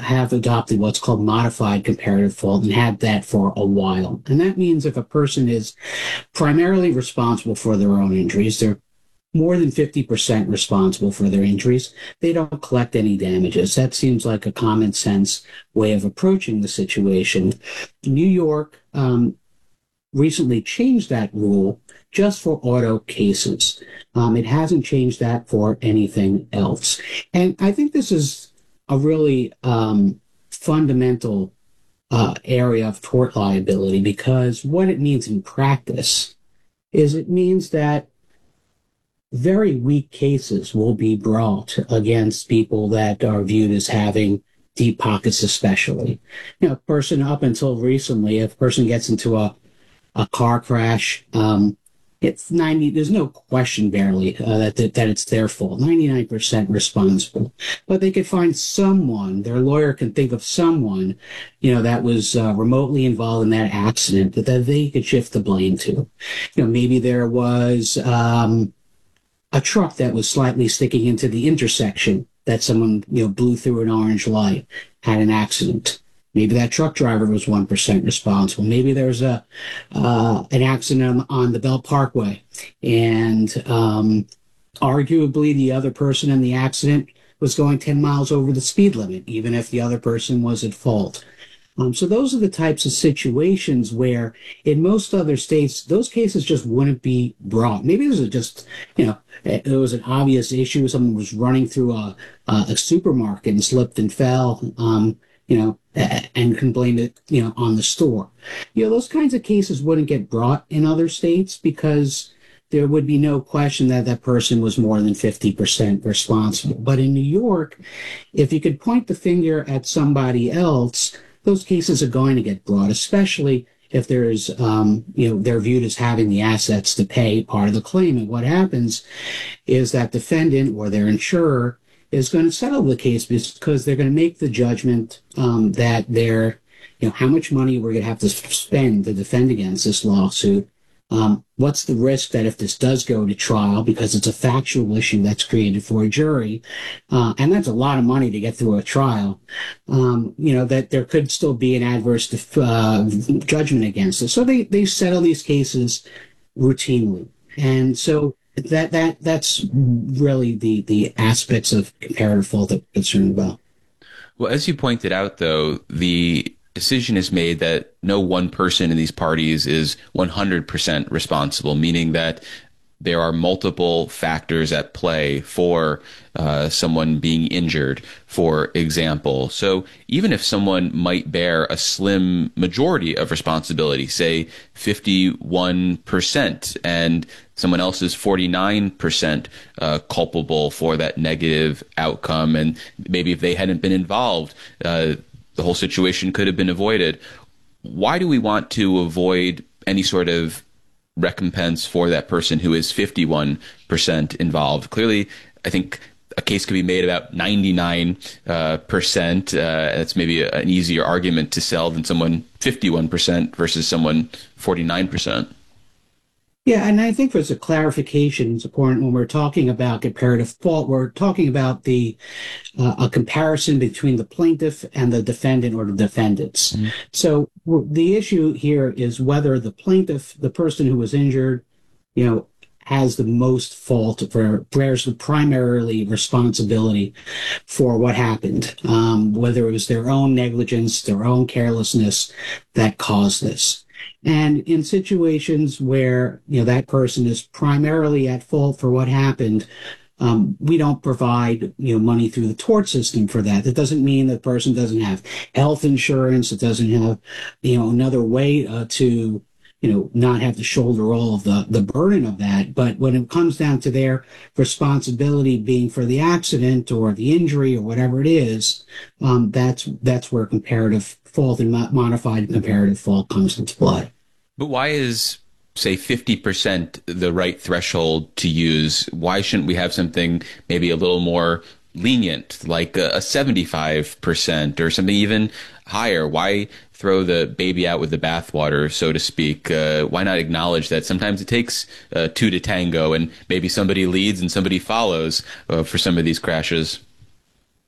have adopted what's called modified comparative fault and had that for a while. And that means if a person is primarily responsible for their own injuries, they're more than 50% responsible for their injuries, they don't collect any damages. That seems like a common sense way of approaching the situation. New York recently changed that rule just for auto cases. It hasn't changed that for anything else. And I think this is a really fundamental area of tort liability, because what it means in practice is it means that very weak cases will be brought against people that are viewed as having deep pockets, especially. A person up until recently, if a person gets into a car crash, it's 90, there's no question barely that it's their fault, 99% responsible. But they could find someone, their lawyer can think of someone, that was remotely involved in that accident that they could shift the blame to. Maybe there was a truck that was slightly sticking into the intersection that someone, blew through an orange light, had an accident. Maybe that truck driver was 1% responsible. Maybe there's an accident on the Belt Parkway, and arguably the other person in the accident was going 10 miles over the speed limit, even if the other person was at fault. So those are the types of situations where in most other states, those cases just wouldn't be brought. Maybe this is just, it was an obvious issue. Someone was running through a supermarket and slipped and fell, and can blame it, on the store. Those kinds of cases wouldn't get brought in other states because there would be no question that that person was more than 50% responsible. But in New York, if you could point the finger at somebody else, those cases are going to get brought, especially if there's, they're viewed as having the assets to pay part of the claim. And what happens is that defendant or their insurer is going to settle the case because they're going to make the judgment that they're, how much money we're going to have to spend to defend against this lawsuit. What's the risk that if this does go to trial, because it's a factual issue that's created for a jury, and that's a lot of money to get through a trial, that there could still be an adverse judgment against it. So they settle these cases routinely. And so that's really the aspects of comparative fault that we're concerned about. Well, as you pointed out, though, the decision is made that no one person in these parties is 100% responsible, meaning that there are multiple factors at play for someone being injured, for example. So even if someone might bear a slim majority of responsibility, say 51%, and someone else is 49% culpable for that negative outcome, and maybe if they hadn't been involved, the whole situation could have been avoided. Why do we want to avoid any sort of recompense for that person who is 51% involved? Clearly, I think a case could be made about 99%. That's maybe an easier argument to sell than someone 51% versus someone 49%. Yeah, and I think there's a clarification it's important when we're talking about comparative fault. We're talking about a comparison between the plaintiff and the defendant or the defendants. Mm-hmm. So the issue here is whether the plaintiff, the person who was injured, has the most fault, bears the primarily responsibility for what happened, whether it was their own negligence, their own carelessness that caused this. And in situations where, that person is primarily at fault for what happened, we don't provide, money through the tort system for that. That doesn't mean the person doesn't have health insurance. It doesn't have, another way to, not have to shoulder all of the burden of that. But when it comes down to their responsibility being for the accident or the injury or whatever it is, that's where comparative fault and modified comparative fault comes into play. But why is, say, 50% the right threshold to use? Why shouldn't we have something maybe a little more lenient, like a 75% or something even higher? Why throw the baby out with the bathwater, so to speak? Why not acknowledge that sometimes it takes two to tango, and maybe somebody leads and somebody follows for some of these crashes?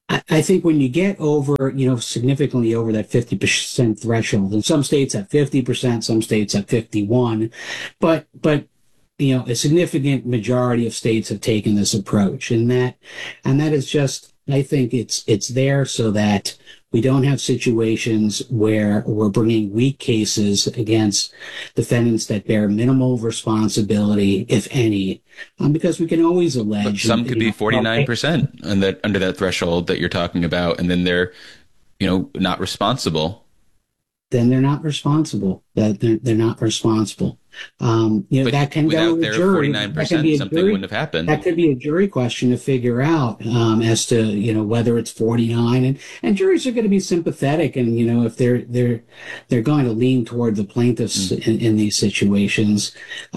I think when you get over, significantly over that 50% threshold, and some states have 50%, some states have 51, but a significant majority of states have taken this approach, and that is just, I think it's there so that we don't have situations where we're bringing weak cases against defendants that bear minimal responsibility, if any, because we can always allege. But some could be 49% under that threshold that you're talking about, and then they're, not responsible. Then they're not responsible. They're not responsible. But that can go to a jury. 49%, something wouldn't have happened. That could be a jury question to figure out as to whether it's 49, and juries are going to be sympathetic, and if they're going to lean toward the plaintiffs in these situations,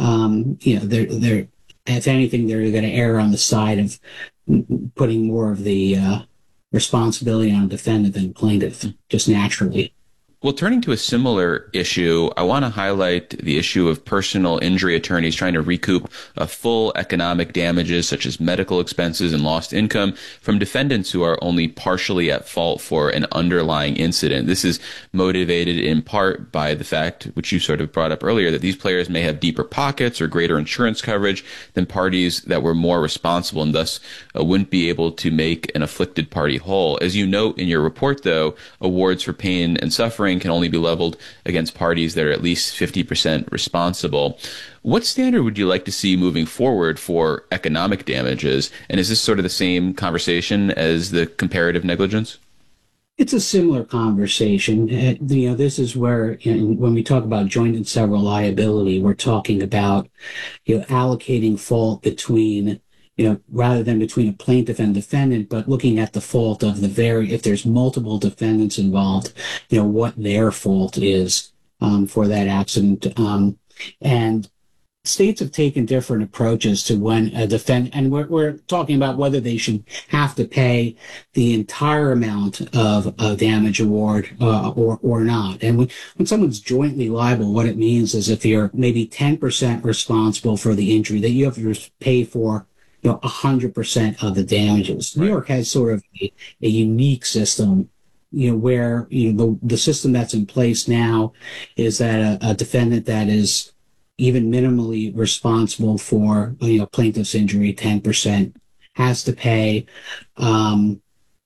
they're if anything they're going to err on the side of putting more of the responsibility on a defendant than plaintiff, just naturally. Well, turning to a similar issue, I want to highlight the issue of personal injury attorneys trying to recoup full economic damages such as medical expenses and lost income from defendants who are only partially at fault for an underlying incident. This is motivated in part by the fact, which you sort of brought up earlier, that these players may have deeper pockets or greater insurance coverage than parties that were more responsible and thus wouldn't be able to make an afflicted party whole. As you note in your report, though, awards for pain and suffering can only be leveled against parties that are at least 50% responsible. What standard would you like to see moving forward for economic damages? And is this sort of the same conversation as the comparative negligence? It's a similar conversation. This is where, when we talk about joint and several liability, we're talking about, allocating fault between, rather than between a plaintiff and defendant, but looking at the fault of if there's multiple defendants involved, what their fault is for that accident. And states have taken different approaches to when a defendant, and we're talking about whether they should have to pay the entire amount of a damage award or not. And when someone's jointly liable, what it means is if you're maybe 10% responsible for the injury, that you have to pay for 100% of the damages. Right. New York has sort of a unique system, where, the system that's in place now is that a defendant that is even minimally responsible for, plaintiff's injury, 10%, has to pay 100%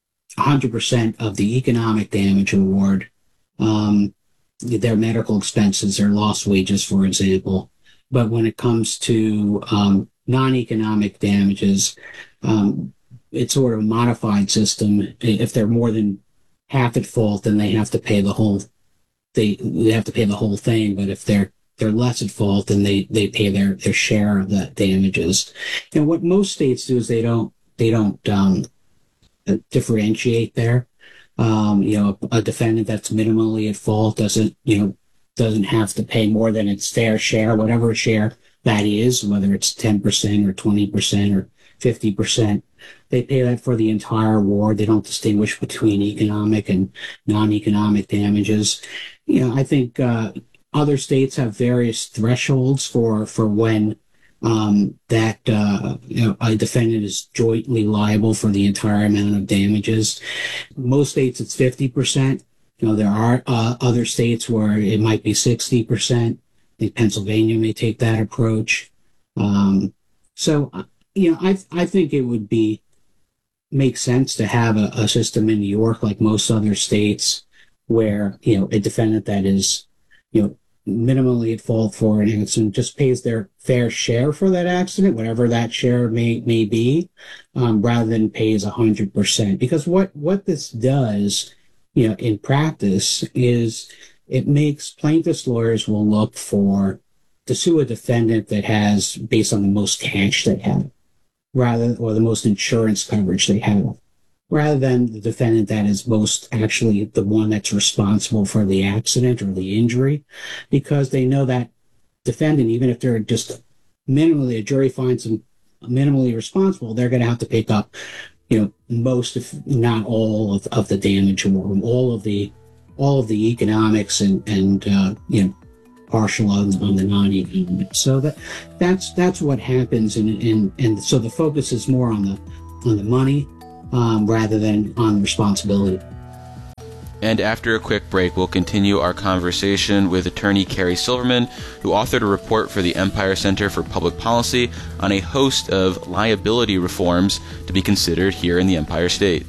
of the economic damage award, their medical expenses, their lost wages, for example. But when it comes to non-economic damages, it's sort of a modified system. If they're more than half at fault, then they have to pay the whole. They have to pay the whole thing. But if they're less at fault, then they pay their share of the damages. And what most states do is they don't differentiate there. A defendant that's minimally at fault doesn't have to pay more than its fair share, whatever share that is, whether it's 10% or 20% or 50%. They pay that for the entire award. They don't distinguish between economic and non-economic damages. I think other states have various thresholds for when that a defendant is jointly liable for the entire amount of damages. Most states it's 50%. There are other states where it might be 60%. I think Pennsylvania may take that approach. I think it would make sense to have a system in New York, like most other states, where, a defendant that is, minimally at fault for an accident just pays their fair share for that accident, whatever that share may be, rather than pays 100%. Because what this does, in practice is it makes plaintiffs' lawyers will look to sue a defendant that has, based on the most cash they have, or the most insurance coverage they have, rather than the defendant that is most actually the one that's responsible for the accident or the injury, because they know that defendant, even if they're just minimally, a jury finds them minimally responsible, they're going to have to pick up, most, if not all, of the damage award, all of the economics and partial on the non-economic. So that's what happens, and so the focus is more on the money, rather than on responsibility. And after a quick break, we'll continue our conversation with attorney Carrie Silverman, who authored a report for the Empire Center for Public Policy on a host of liability reforms to be considered here in the Empire State.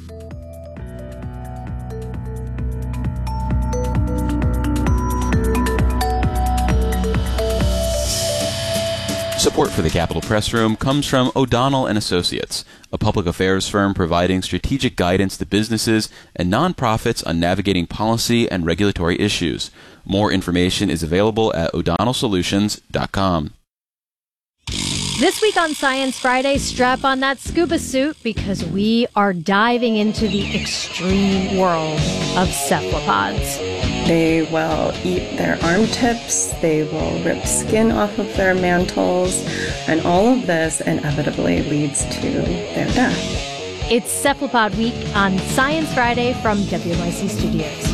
Support for the Capitol Press Room comes from O'Donnell & Associates, a public affairs firm providing strategic guidance to businesses and nonprofits on navigating policy and regulatory issues. More information is available at o'donnellsolutions.com. This week on Science Friday, strap on that scuba suit because we are diving into the extreme world of cephalopods. They will eat their arm tips, they will rip skin off of their mantles, and all of this inevitably leads to their death. It's Cephalopod Week on Science Friday from WNYC Studios.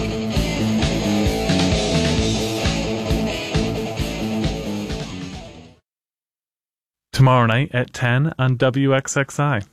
Tomorrow night at 10 on WXXI.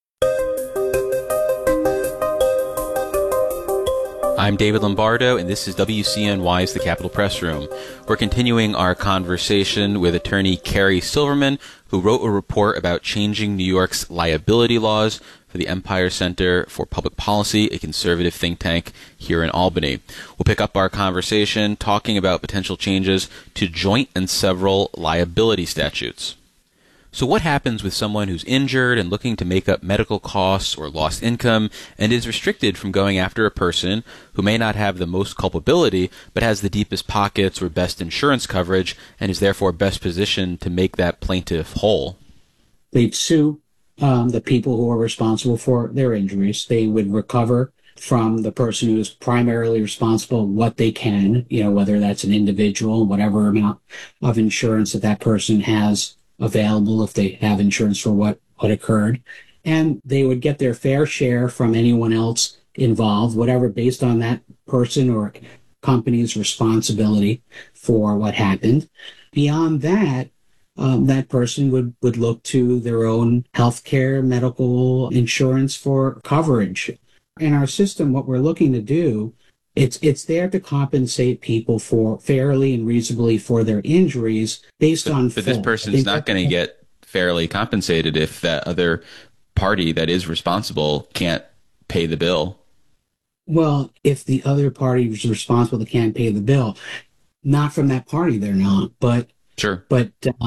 I'm David Lombardo, and this is WCNY's The Capitol Press Room. We're continuing our conversation with attorney Carrie Silverman, who wrote a report about changing New York's liability laws for the Empire Center for Public Policy, a conservative think tank here in Albany. We'll pick up our conversation talking about potential changes to joint and several liability statutes. So what happens with someone who's injured and looking to make up medical costs or lost income and is restricted from going after a person who may not have the most culpability but has the deepest pockets or best insurance coverage and is therefore best positioned to make that plaintiff whole? They'd sue the people who are responsible for their injuries. They would recover from the person who is primarily responsible what they can, whether that's an individual, whatever amount of insurance that person has available if they have insurance for what occurred. And they would get their fair share from anyone else involved, whatever based on that person or company's responsibility for what happened. Beyond that, that person would look to their own healthcare, medical insurance for coverage. In our system, what we're looking to do, it's there to compensate people for fairly and reasonably for their injuries based on fault. But this person's not going to get fairly compensated if that other party that is responsible can't pay the bill. Well, if the other party is responsible that can't pay the bill, not from that party, they're not. But sure. But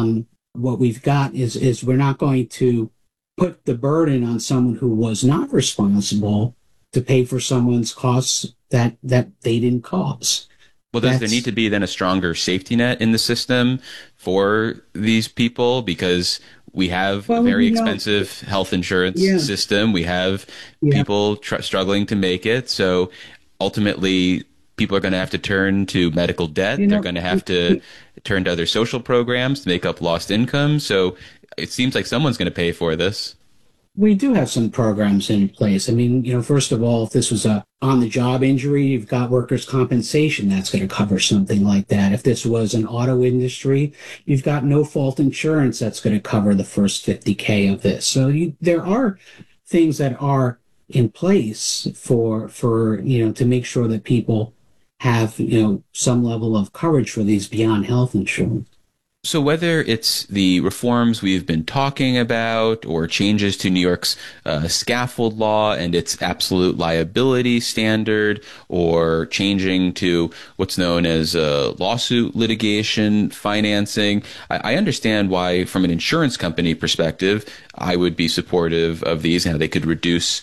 what we've got is we're not going to put the burden on someone who was not responsible to pay for someone's costs that they didn't cause. Well, does there need to be then a stronger safety net in the system for these people? Because we have a very expensive health insurance system. We have people struggling to make it. So ultimately, people are going to have to turn to medical debt. They're going to have to turn to other social programs to make up lost income. So it seems like someone's going to pay for this. We do have some programs in place. I mean, first of all, if this was a on-the-job injury, you've got workers' compensation that's going to cover something like that. If this was an auto industry, you've got no-fault insurance that's going to cover the first $50K of this. So there are things that are in place for to make sure that people have some level of coverage for these beyond health insurance. So whether it's the reforms we've been talking about or changes to New York's scaffold law and its absolute liability standard, or changing to what's known as lawsuit litigation financing, I understand why, from an insurance company perspective, I would be supportive of these and how they could reduce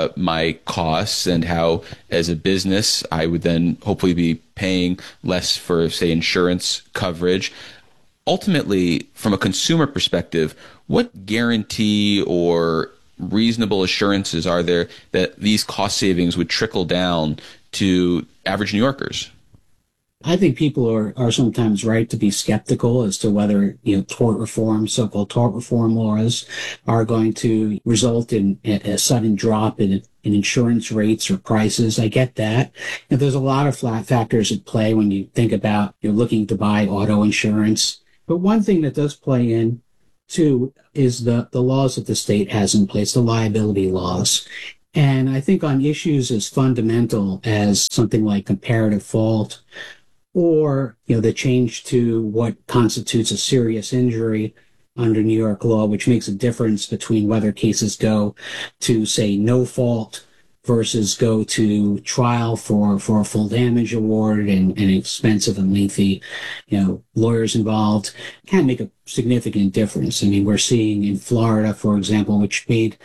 my costs, and how, as a business, I would then hopefully be paying less for, say, insurance coverage. Ultimately, from a consumer perspective, what guarantee or reasonable assurances are there that these cost savings would trickle down to average New Yorkers? I think people are sometimes right to be skeptical as to whether tort reform, so-called tort reform laws, are going to result in a sudden drop in insurance rates or prices. I get that. And there's a lot of factors at play when you think about looking to buy auto insurance. But one thing that does play in, too, is the laws that the state has in place, the liability laws. And I think on issues as fundamental as something like comparative fault or, the change to what constitutes a serious injury under New York law, which makes a difference between whether cases go to, say, no fault versus go to trial for a full damage award and expensive and lengthy, lawyers involved, can make a significant difference. I mean, we're seeing in Florida, for example, which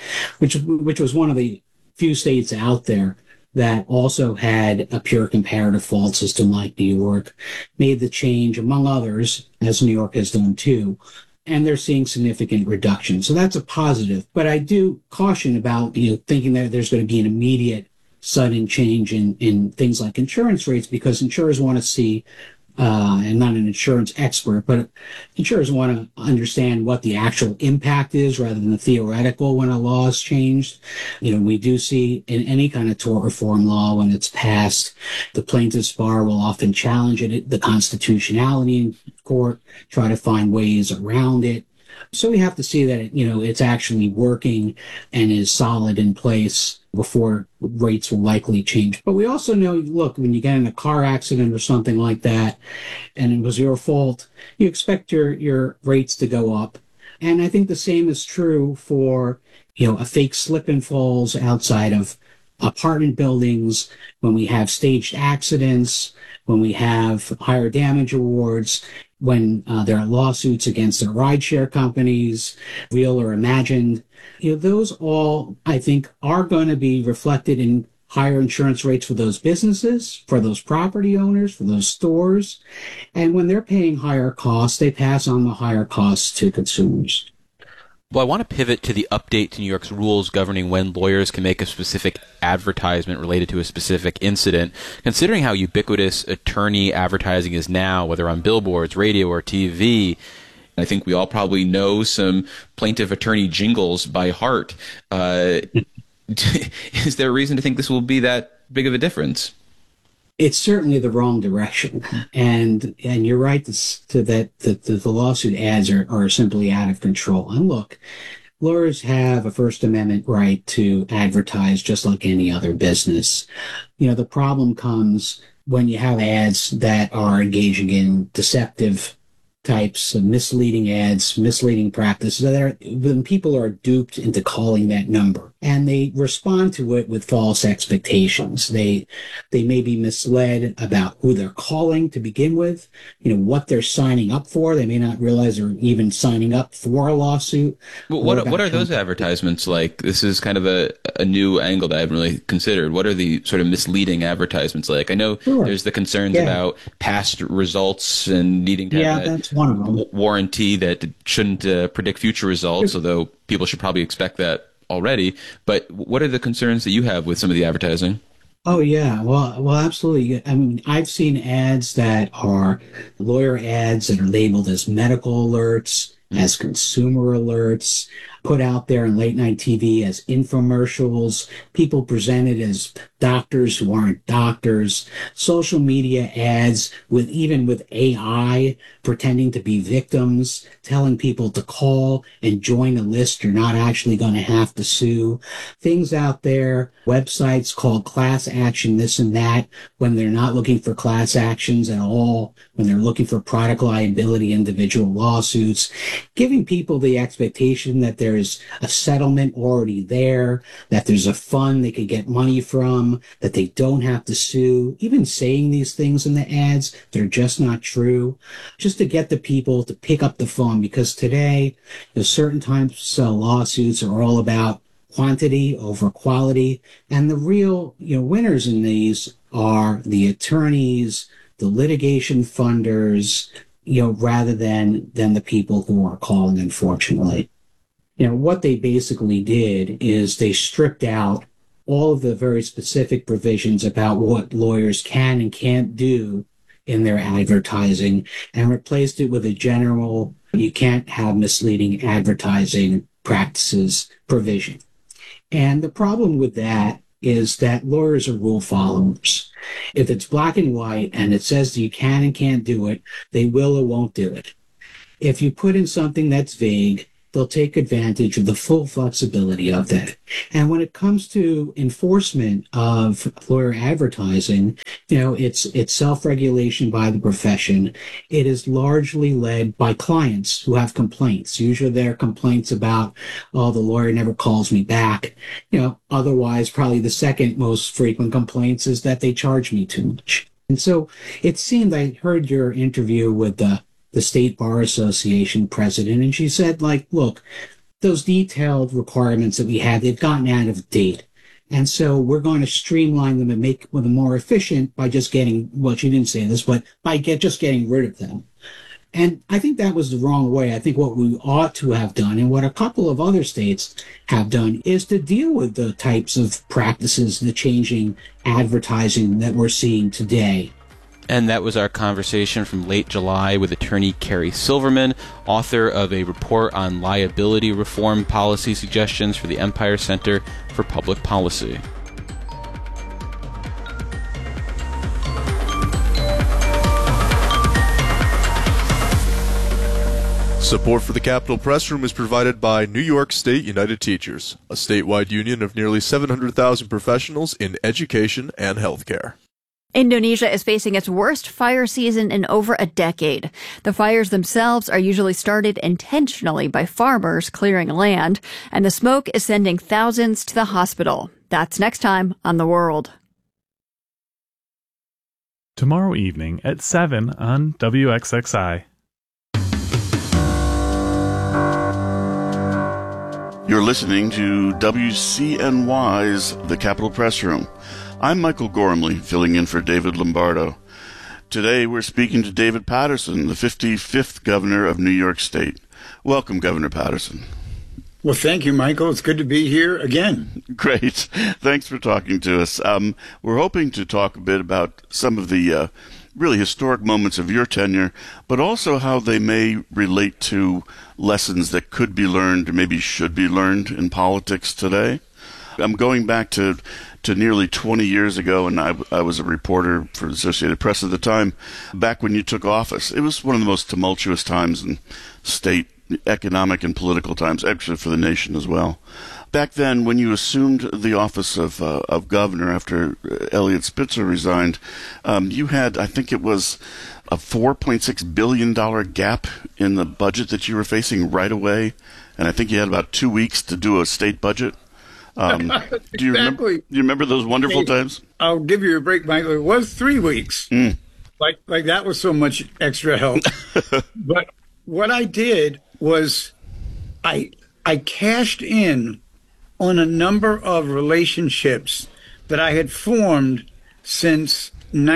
was one of the few states out there that also had a pure comparative fault system like New York, made the change, among others, as New York has done too, and they're seeing significant reduction. So that's a positive. But I do caution about, thinking that there's going to be an immediate sudden change in things like insurance rates, because insurers want to see, and not an insurance expert, but insurers want to understand what the actual impact is rather than the theoretical when a law is changed. We do see in any kind of tort reform law, when it's passed, the plaintiff's bar will often challenge it, the constitutionality in court, try to find ways around it. So we have to see that, it's actually working and is solid in place before rates will likely change. But we also know, look, when you get in a car accident or something like that, and it was your fault, you expect your rates to go up. And I think the same is true for, a fake slip and falls outside of apartment buildings, when we have staged accidents, when we have higher damage awards, when there are lawsuits against the rideshare companies, real or imagined. Those all, I think, are going to be reflected in higher insurance rates for those businesses, for those property owners, for those stores. And when they're paying higher costs, they pass on the higher costs to consumers. Well, I want to pivot to the update to New York's rules governing when lawyers can make a specific advertisement related to a specific incident. Considering how ubiquitous attorney advertising is now, whether on billboards, radio, or TV, I think we all probably know some plaintiff attorney jingles by heart. Is there a reason to think this will be that big of a difference? It's certainly the wrong direction. And you're right that the lawsuit ads are simply out of control. And look, lawyers have a First Amendment right to advertise just like any other business. The problem comes when you have ads that are engaging in deceptive types of misleading ads, misleading practices, when people are duped into calling that number and they respond to it with false expectations. They may be misled about who they're calling to begin with, what they're signing up for. They may not realize they're even signing up for a lawsuit. Well, what are those advertisements like? This is kind of a new angle that I haven't really considered. What are the sort of misleading advertisements like? I know there's the concerns about past results and needing to have that's one of them. Warranty that shouldn't predict future results, although people should probably expect that already. But what are the concerns that you have with some of the advertising? Oh, yeah. Well, absolutely. I mean, I've seen ads that are lawyer ads that are labeled as medical alerts, as consumer alerts, put out there in late night TV as infomercials, people presented as doctors who aren't doctors, social media ads even with AI pretending to be victims, telling people to call and join a list you're not actually going to have to sue. Things out there, websites called class action this and that, when they're not looking for class actions at all, when they're looking for product liability individual lawsuits, giving people the expectation that there's a settlement already there, that there's a fund they could get money from, that they don't have to sue, even saying these things in the ads that are just not true, just to get the people to pick up the phone. Because today, certain types of lawsuits are all about quantity over quality, and the real winners in these are the attorneys, the litigation funders, rather than the people who are calling, unfortunately. What they basically did is they stripped out all of the very specific provisions about what lawyers can and can't do in their advertising and replaced it with a general, you can't have misleading advertising practices provision. And the problem with that is that lawyers are rule followers. If it's black and white and it says that you can and can't do it, they will or won't do it. If you put in something that's vague they'll take advantage of the full flexibility of that. And when it comes to enforcement of lawyer advertising, it's self-regulation by the profession. It is largely led by clients who have complaints. Usually they're complaints about, oh, the lawyer never calls me back. Otherwise, probably the second most frequent complaints is that they charge me too much. And so it seemed, I heard your interview with the State Bar Association president, and she said, look, those detailed requirements that we had, they've gotten out of date. And so we're going to streamline them and make them more efficient by just getting, well, she didn't say this, but by just getting rid of them. And I think that was the wrong way. I think what we ought to have done, and what a couple of other states have done, is to deal with the types of practices, the changing advertising that we're seeing today. And that was our conversation from late July with attorney Carrie Silverman, author of a report on liability reform policy suggestions for the Empire Center for Public Policy. Support for the Capitol Press Room is provided by New York State United Teachers, a statewide union of nearly 700,000 professionals in education and healthcare. Indonesia is facing its worst fire season in over a decade. The fires themselves are usually started intentionally by farmers clearing land, and the smoke is sending thousands to the hospital. That's next time on The World. Tomorrow evening at 7 on WXXI. You're listening to WCNY's The Capitol Press Room. I'm Michael Gormley, filling in for David Lombardo. Today we're speaking to David Paterson, the 55th governor of New York State. Welcome, Governor Paterson. Well, thank you, Michael. It's good to be here again. Great. Thanks for talking to us. We're hoping to talk a bit about some of the really historic moments of your tenure, but also how they may relate to lessons that could be learned or maybe should be learned in politics today. I'm going back to nearly 20 years ago, and I was a reporter for the Associated Press at the time, back when you took office. It was one of the most tumultuous times in state economic and political times, actually for the nation as well. Back then, when you assumed the office of governor after Eliot Spitzer resigned, you had, I think it was a $4.6 billion gap in the budget that you were facing right away, and I think you had about 2 weeks to do a state budget. Do you remember those wonderful times? I'll give you a break, Michael. It was 3 weeks. Like that was so much extra help. But what I did was I cashed in on a number of relationships that I had formed since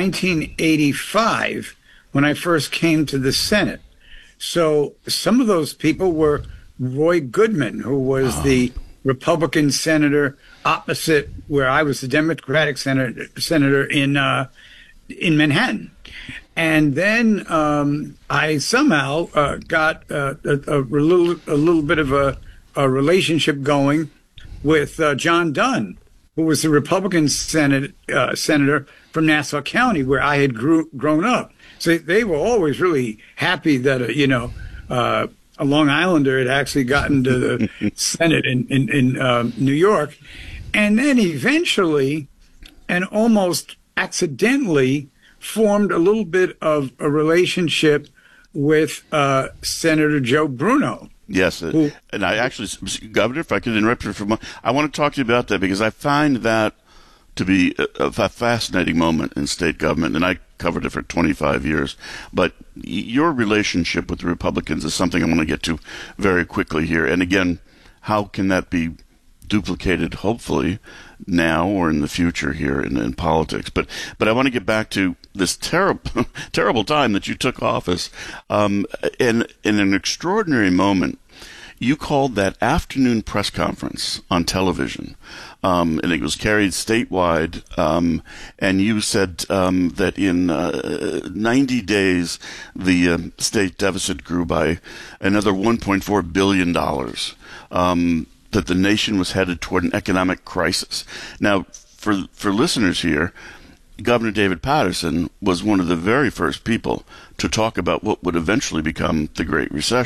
1985 when I first came to the Senate. So some of those people were Roy Goodman, who was the Republican senator opposite where I was the Democratic senator in Manhattan. And then I somehow got a little bit of a relationship going with John Dunn, who was the Republican senator from Nassau County, where I had grown up. So they were always really happy that a Long Islander had actually gotten to the Senate in New York. And then eventually, and almost accidentally, formed a little bit of a relationship with Senator Joe Bruno. Yes, and I actually, Governor, if I could interrupt you for a moment, I want to talk to you about that because I find that to be a fascinating moment in state government, and I covered it for 25 years. But your relationship with the Republicans is something I want to get to very quickly here. And again, how can that be duplicated, hopefully, now or in the future here in politics? But I want to get back to this terrible time that you took office. In an extraordinary moment, you called that afternoon press conference on television, and it was carried statewide, and you said that in 90 days, the state deficit grew by another $1.4 billion, that the nation was headed toward an economic crisis. Now, for listeners here, Governor David Paterson was one of the very first people to talk about what would eventually become the Great Recession.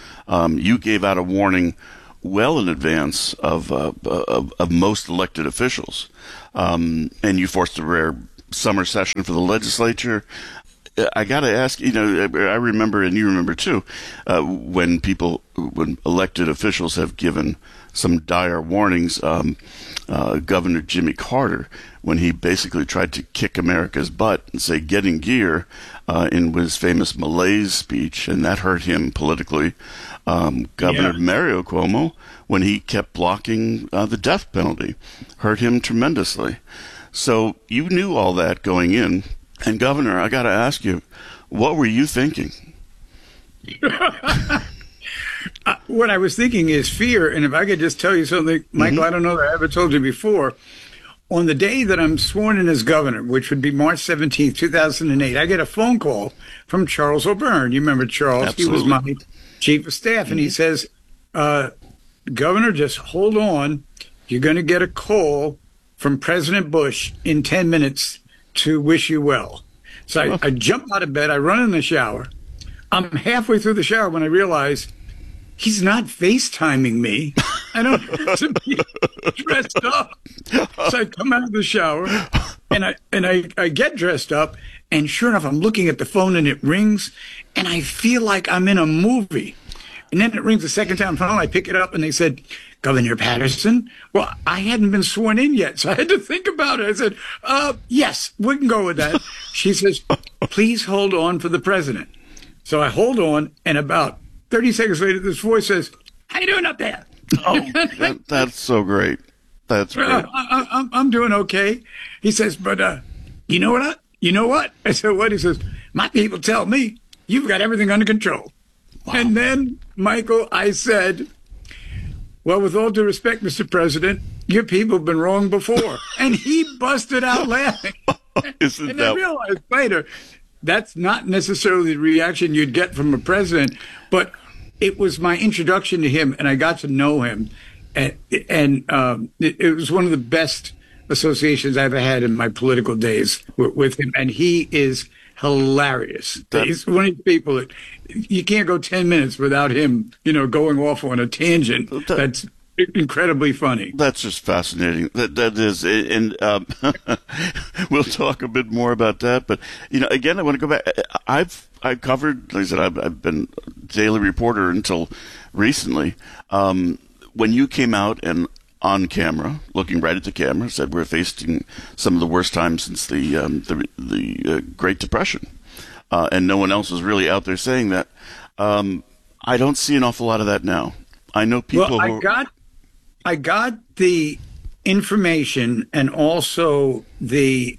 you gave out a warning well in advance of most elected officials, and you forced a rare summer session for the legislature. I got to ask, I remember, and you remember too, when elected officials have given some dire warnings. Governor Jimmy Carter, when he basically tried to kick America's butt and say, get in gear, in his famous Malaise speech, and that hurt him politically. Governor Mario Cuomo, when he kept blocking the death penalty, hurt him tremendously. So you knew all that going in. And Governor, I got to ask you, what were you thinking? What I was thinking is fear. And if I could just tell you something, Michael, I don't know that I ever told you before. On the day that I'm sworn in as governor, which would be March 17th, 2008, I get a phone call from Charles O'Byrne. You remember Charles? Absolutely. He was my chief of staff. And he says, Governor, just hold on. You're going to get a call from President Bush in 10 minutes to wish you well. So I jump out of bed. I run in the shower. I'm halfway through the shower when I realize he's not FaceTiming me. I don't have to be dressed up. So I come out of the shower and I get dressed up, and sure enough, I'm looking at the phone and it rings, and I feel like I'm in a movie. And then it rings the second time. Finally, I pick it up, and they said, Governor Patterson? Well, I hadn't been sworn in yet, so I had to think about it. I said, yes, we can go with that. She says, please hold on for the president. So I hold on, and about 30 seconds later, this voice says, how you doing up there? Oh, that's so great. That's great. I'm doing okay. He says, but you know what? I said, what? He says, my people tell me you've got everything under control. Wow. And then, Michael, I said, well, with all due respect, Mr. President, your people have been wrong before. And he busted out laughing. And I realized later, that's not necessarily the reaction you'd get from a president, but it was my introduction to him, and I got to know him. And it was one of the best associations I ever had in my political days with him. And he is hilarious. He's one of the people that you can't go 10 minutes without him, going off on a tangent. That's incredibly funny. That's just fascinating. That is, and we'll talk a bit more about that. But again, I want to go back. I covered, like I said, I've been daily reporter until recently. When you came out and on camera, looking right at the camera, said we're facing some of the worst times since the Great Depression, and no one else was really out there saying that. I don't see an awful lot of that now. I know people. Well, I got the information and also the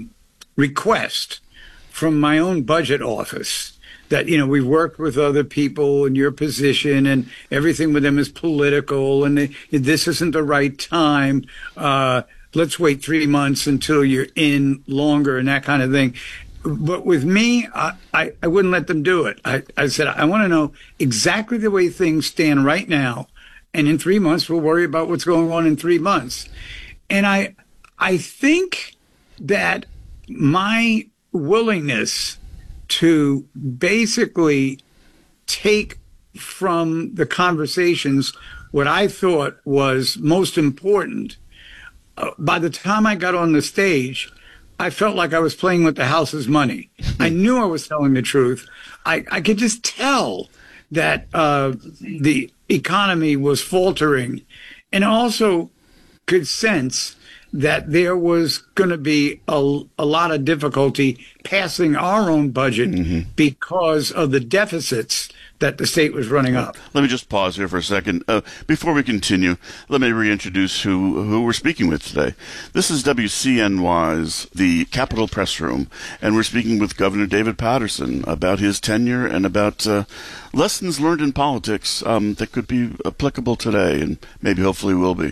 request from my own budget office that, we've worked with other people in your position and everything with them is political and this isn't the right time. Let's wait 3 months until you're in longer and that kind of thing. But with me, I wouldn't let them do it. I said, I want to know exactly the way things stand right now. And in 3 months, we'll worry about what's going on in 3 months. And I think that my willingness to basically take from the conversations what I thought was most important, by the time I got on the stage, I felt like I was playing with the house's money. I knew I was telling the truth. I could just tell that the economy was faltering, and also could sense that there was going to be a lot of difficulty passing our own budget because of the deficits that the state was running up. Let me just pause here for a second. Before we continue, let me reintroduce who we're speaking with today. This is WCNY's The Capitol Press Room, and we're speaking with Governor David Paterson about his tenure and about lessons learned in politics that could be applicable today, and maybe hopefully will be.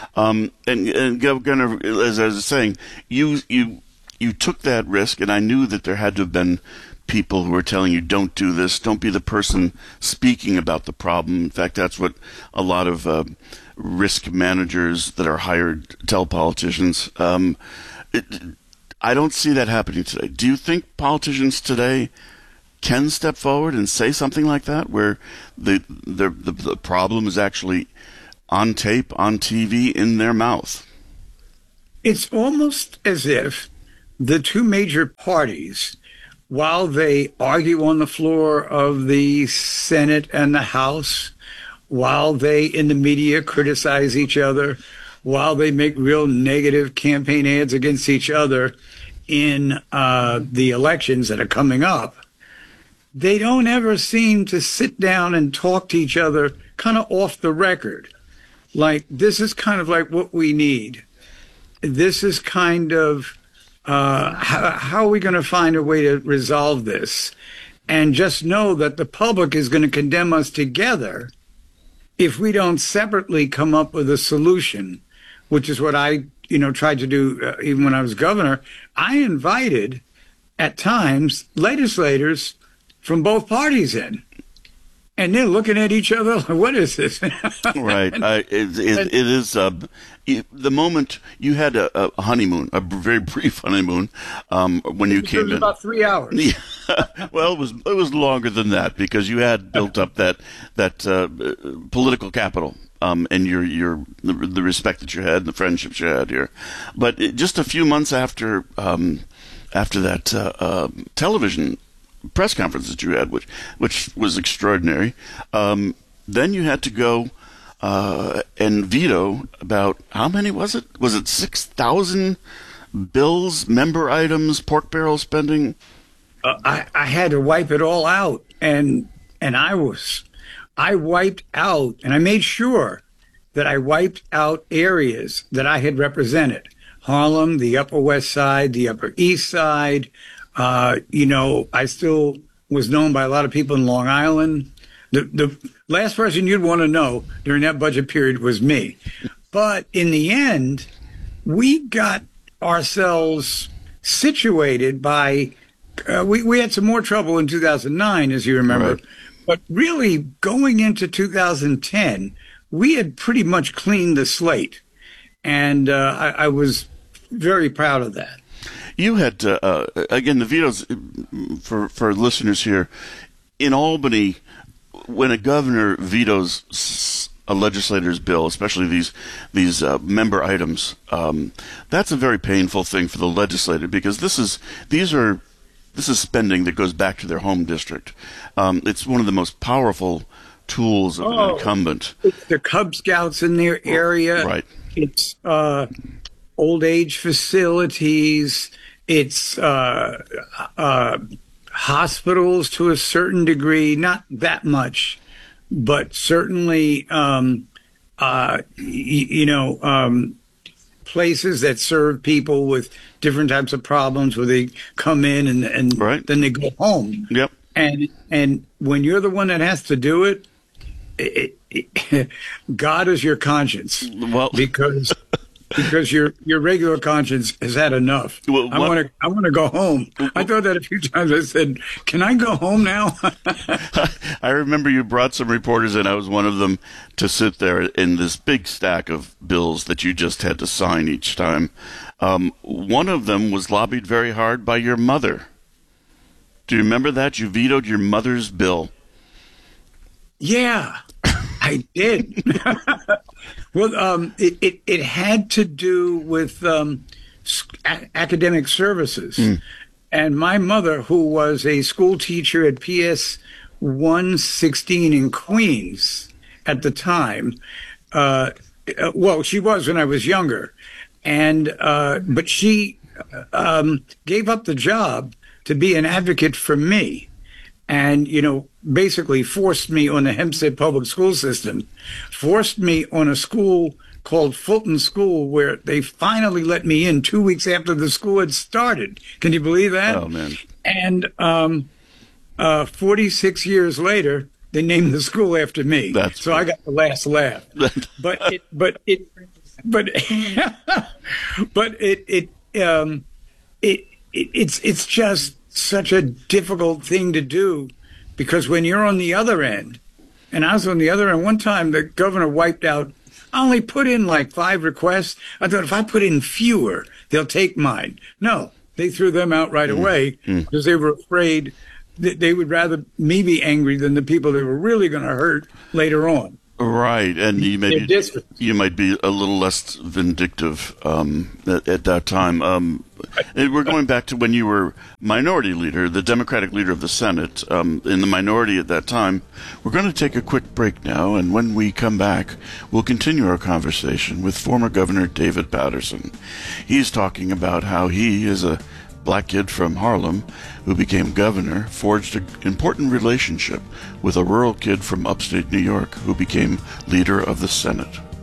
And Governor, as I was saying, you took that risk, and I knew that there had to have been people who were telling you, don't do this, don't be the person speaking about the problem. In fact, that's what a lot of risk managers that are hired tell politicians. I don't see that happening today. Do you think politicians today can step forward and say something like that, where the problem is actually on tape, on TV, in their mouth? It's almost as if the two major parties, while they argue on the floor of the Senate and the House, while they in the media criticize each other, while they make real negative campaign ads against each other in the elections that are coming up, they don't ever seem to sit down and talk to each other kind of off the record. Like, this is kind of like what we need. This is kind of how are we going to find a way to resolve this? And just know that the public is going to condemn us together if we don't separately come up with a solution, which is what I, tried to do even when I was governor. I invited, at times, legislators from both parties in. And they're looking at each other like, what is this? Right. It is the moment you had a honeymoon, a very brief honeymoon, when you came in. It was about 3 hours. Yeah. Well, it was longer than that, because you had built up that political capital, and the respect that you had and the friendships you had here. But just a few months after that television press conference that you had, which was extraordinary. Then you had to go and veto about, how many was it? Was it 6,000 bills, member items, pork barrel spending? I had to wipe it all out, and I wiped out, and I made sure that I wiped out areas that I had represented: Harlem, the Upper West Side, the Upper East Side. I still was known by a lot of people in Long Island. The last person you'd want to know during that budget period was me. But in the end, we got ourselves situated by, we had some more trouble in 2009, as you remember. Right. But really, going into 2010, we had pretty much cleaned the slate. And I was very proud of that. You had, again, the vetoes, for listeners here, in Albany, when a governor vetoes a legislator's bill, especially these member items, that's a very painful thing for the legislator, because this is spending that goes back to their home district. It's one of the most powerful tools of an incumbent. It's the Cub Scouts in their area. Right. It's old age facilities. It's hospitals to a certain degree, not that much, but certainly, places that serve people with different types of problems, where they come in and right. Then they go home. Yep. And when you're the one that has to do it, God is your conscience. Well, because your regular conscience has had enough. Well, I want to go home. I thought that a few times. I said, "Can I go home now?" I remember you brought some reporters in. I was one of them, to sit there in this big stack of bills that you just had to sign each time. One of them was lobbied very hard by your mother. Do you remember that? You vetoed your mother's bill. Yeah, I did. Well, it had to do with academic services. And my mother, who was a school teacher at PS 116 in Queens at the time, well, she was when I was younger, and but she gave up the job to be an advocate for me. And, basically forced me on the Hempstead public school system, forced me on a school called Fulton School, where they finally let me in 2 weeks after the school had started. Can you believe that? Oh, man. And 46 years later, they named the school after me. So I got the last laugh. It's just such a difficult thing to do, because when you're on the other end, and I was on the other end, one time the governor wiped out, I only put in like 5 requests. I thought, if I put in fewer, they'll take mine. No, they threw them out right away because they were afraid they would rather me be angry than the people that were really going to hurt later on. Right, and you might be a little less vindictive at that time. And we're going back to when you were minority leader, the Democratic leader of the Senate, in the minority at that time. We're going to take a quick break now, and when we come back, we'll continue our conversation with former Governor David Paterson. He's talking about how he is a black kid from Harlem who became governor, forged an important relationship with a rural kid from upstate New York who became leader of the Senate.